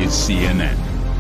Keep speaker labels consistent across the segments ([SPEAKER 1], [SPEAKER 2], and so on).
[SPEAKER 1] is CNN.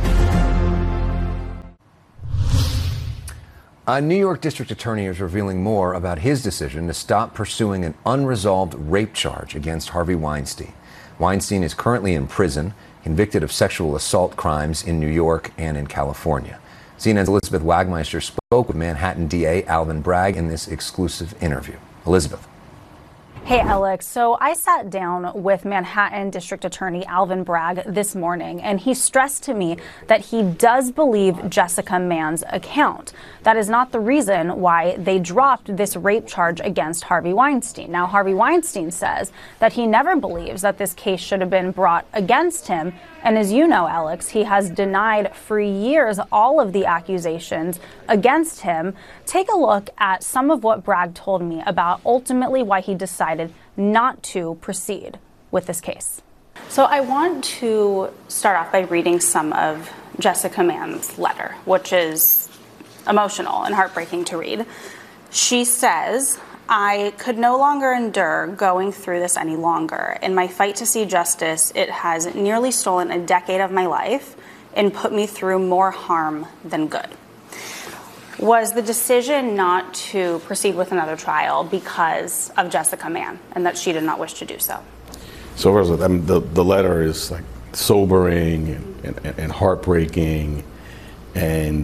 [SPEAKER 2] A New York district attorney is revealing more about his decision to stop pursuing an unresolved rape charge against Harvey Weinstein. Weinstein is currently in prison, convicted of sexual assault crimes in New York and in California. CNN's Elizabeth Wagmeister spoke with Manhattan DA Alvin Bragg in this exclusive interview. Elizabeth.
[SPEAKER 3] Hey, Alex. So I sat down with Manhattan District Attorney Alvin Bragg this morning, and he stressed to me that he does believe Jessica Mann's account. That is not the reason why they dropped this rape charge against Harvey Weinstein. Now, Harvey Weinstein says that he never believes that this case should have been brought against him. And as you know, Alex, he has denied for years all of the accusations against him. Take a look at some of what Bragg told me about ultimately why he decided not to proceed with this case. So I want to start off by reading some of Jessica Mann's letter, which is emotional and heartbreaking to read. She says, "I could no longer endure going through this any longer. In my fight to see justice, it has nearly stolen a decade of my life and put me through more harm than good." Was the decision not to proceed with another trial because of Jessica Mann and that she did not wish to do so?
[SPEAKER 4] So I mean, the letter is like sobering and heartbreaking, and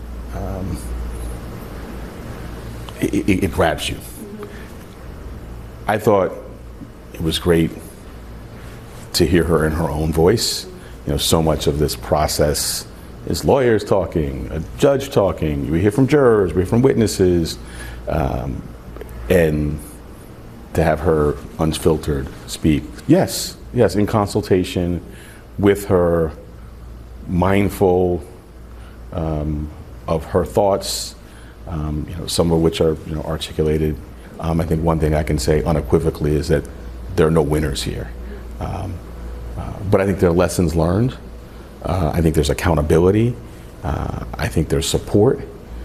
[SPEAKER 4] it grabs you. I thought it was great to hear her in her own voice. You know, so much of this process is lawyers talking, a judge talking, we hear from jurors, we hear from witnesses, and to have her unfiltered speak. Yes, in consultation with her, mindful of her thoughts, some of which are articulated. I think one thing I can say unequivocally is that there are no winners here. But I think there are lessons learned. I think there's accountability. I think there's support.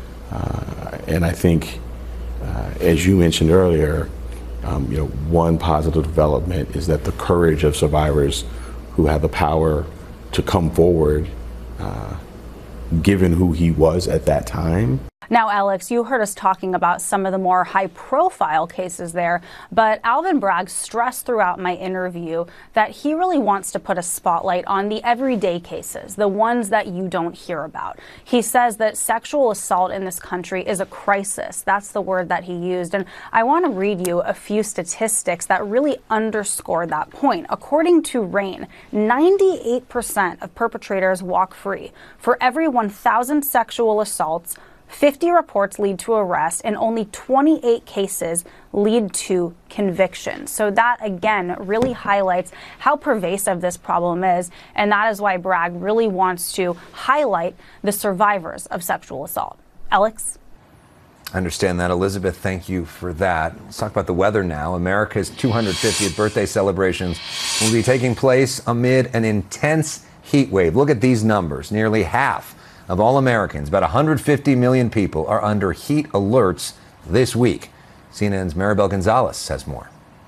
[SPEAKER 4] And I think, as you mentioned earlier, one positive development is that the courage of survivors who have the power to come forward, given who he was at that time.
[SPEAKER 3] Now, Alex, you heard us talking about some of the more high-profile cases there, but Alvin Bragg stressed throughout my interview that he really wants to put a spotlight on the everyday cases, the ones that you don't hear about. He says that sexual assault in this country is a crisis. That's the word that he used. And I want to read you a few statistics that really underscore that point. According to RAINN, 98% of perpetrators walk free. For every 1,000 sexual assaults, 50 reports lead to arrest, and only 28 cases lead to conviction. So that, again, really highlights how pervasive this problem is, and that is why Bragg really wants to highlight the survivors of sexual assault. Alex?
[SPEAKER 2] I understand that. Elizabeth, thank you for that. Let's talk about the weather now. America's 250th birthday celebrations will be taking place amid an intense heat wave. Look at these numbers. Nearly half of all Americans, about 150 million people, are under heat alerts this week. CNN's Maribel Gonzalez has more.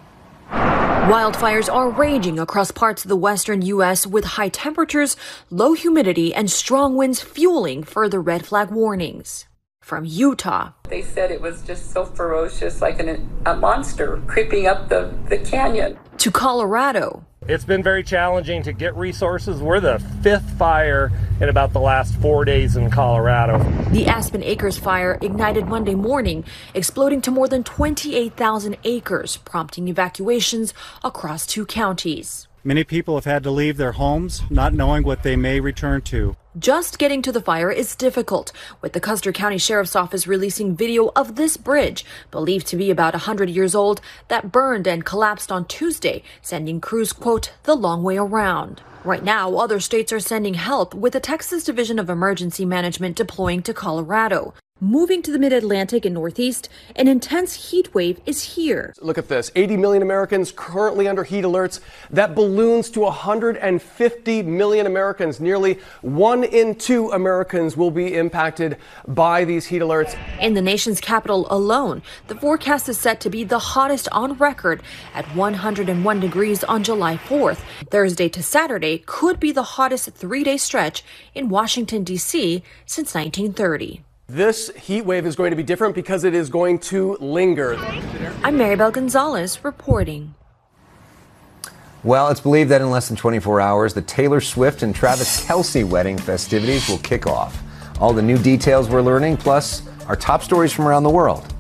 [SPEAKER 5] Wildfires are raging across parts of the western U.S. with high temperatures, low humidity, and strong winds fueling further red flag warnings. From Utah.
[SPEAKER 6] They said it was just so ferocious, like a monster creeping up the canyon.
[SPEAKER 5] To Colorado.
[SPEAKER 7] It's been very challenging to get resources. We're the fifth fire in about the last 4 days in Colorado.
[SPEAKER 5] The Aspen Acres fire ignited Monday morning, exploding to more than 28,000 acres, prompting evacuations across 2 counties.
[SPEAKER 8] Many people have had to leave their homes, not knowing what they may return to.
[SPEAKER 5] Just getting to the fire is difficult, with the Custer County Sheriff's Office releasing video of this bridge, believed to be about 100 years old, that burned and collapsed on Tuesday, sending crews, quote, the long way around. Right now, other states are sending help, with the Texas Division of Emergency Management deploying to Colorado. Moving to the mid-Atlantic and Northeast, an intense heat wave is here.
[SPEAKER 1] Look at this. 80 million Americans currently under heat alerts. That balloons to 150 million Americans. Nearly 1 in 2 Americans will be impacted by these heat alerts.
[SPEAKER 5] In the nation's capital alone, the forecast is set to be the hottest on record at 101 degrees on July 4th. Thursday to Saturday could be the hottest 3-day stretch in Washington, D.C. since 1930.
[SPEAKER 1] This heat wave is going to be different because it is going to linger.
[SPEAKER 5] I'm Maribel Gonzalez reporting.
[SPEAKER 2] Well, it's believed that in less than 24 hours, the Taylor Swift and Travis Kelce wedding festivities will kick off. All the new details we're learning, plus our top stories from around the world.